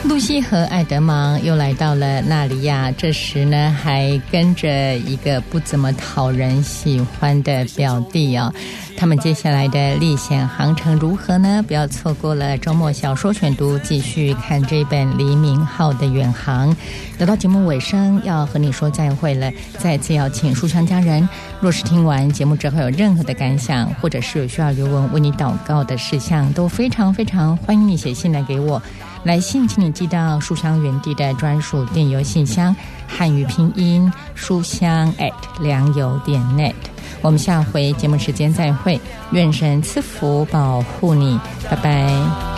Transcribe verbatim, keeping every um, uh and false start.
露西和艾德芒又来到了纳里亚，这时呢还跟着一个不怎么讨人喜欢的表弟哦。他们接下来的历险航程如何呢？不要错过了周末小说选读，继续看这本黎明号的远航。得到节目尾声，要和你说再会了，再次要请书香家人，若是听完节目之后有任何的感想，或者是有需要刘文为你祷告的事项，都非常非常欢迎你写信来给我。来信请你寄到书香园地的专属电邮信箱，汉语拼音书香 at 良友点 net。 我们下回节目时间再会，愿神赐福保护你，拜拜。